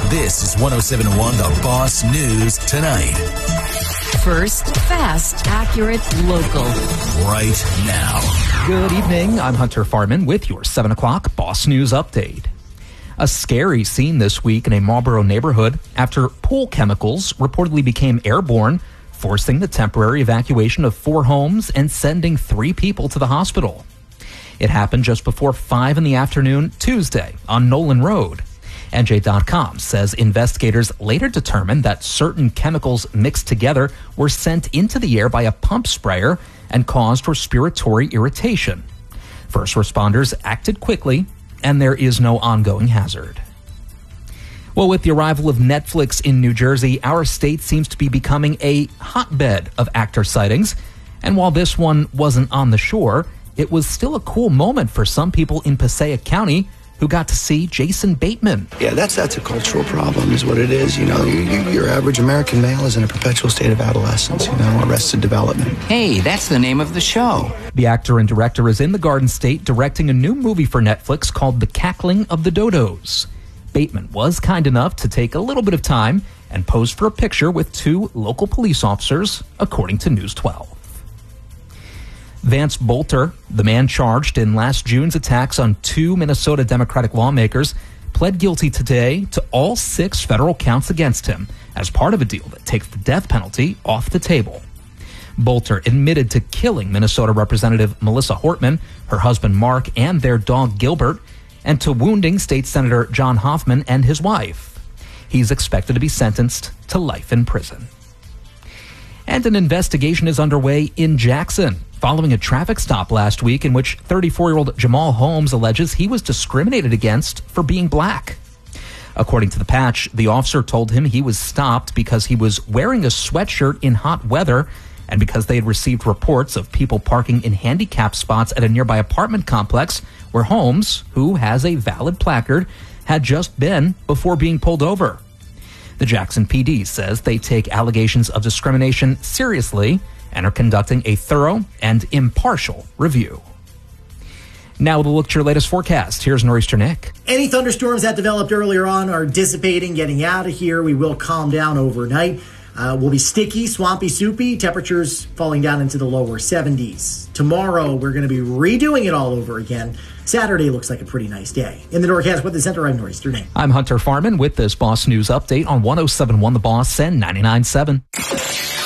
This is 107.1 The Boss News Tonight. First, fast, accurate, local. Right now. Good evening. I'm Hunter Farman with your 7 o'clock Boss News Update. A scary scene this week in a Marlboro neighborhood after pool chemicals reportedly became airborne, forcing the temporary evacuation of 4 homes and sending 3 people to the hospital. It happened just before 5 in the afternoon Tuesday on Nolan Road. NJ.com says investigators later determined that certain chemicals mixed together were sent into the air by a pump sprayer and caused respiratory irritation. First responders acted quickly, and there is no ongoing hazard. Well, with the arrival of Netflix in New Jersey, our state seems to be becoming a hotbed of actor sightings. And while this one wasn't on the shore, it was still a cool moment for some people in Passaic County who got to see Jason Bateman. Yeah, that's a cultural problem is what it is. You know, your average American male is in a perpetual state of adolescence, arrested development. Hey, that's the name of the show. The actor and director is in the Garden State directing a new movie for Netflix called The Cackling of the Dodos. Bateman was kind enough to take a little bit of time and pose for a picture with 2 local police officers, according to News 12. Vance Bolter, the man charged in last June's attacks on 2 Minnesota Democratic lawmakers, pled guilty today to all 6 federal counts against him as part of a deal that takes the death penalty off the table. Bolter admitted to killing Minnesota Representative Melissa Hortman, her husband Mark, and their dog Gilbert, and to wounding State Senator John Hoffman and his wife. He's expected to be sentenced to life in prison. And an investigation is underway in Jackson following a traffic stop last week in which 34-year-old Jamal Holmes alleges he was discriminated against for being black. According to the Patch, the officer told him he was stopped because he was wearing a sweatshirt in hot weather and because they had received reports of people parking in handicapped spots at a nearby apartment complex where Holmes, who has a valid placard, had just been before being pulled over. The Jackson PD says they take allegations of discrimination seriously and are conducting a thorough and impartial review. Now to look at your latest forecast. Here's Nor'easter Nick. Any thunderstorms that developed earlier on are dissipating, getting out of here. We will calm down overnight. Will be sticky, swampy, soupy. Temperatures falling down into the lower 70s. Tomorrow, we're going to be redoing it all over again. Saturday looks like a pretty nice day. In the Norcast Weather Center, I'm Nor'easter Nick. I'm Hunter Farman with this Boss News Update on 107.1 The Boss and 99.7.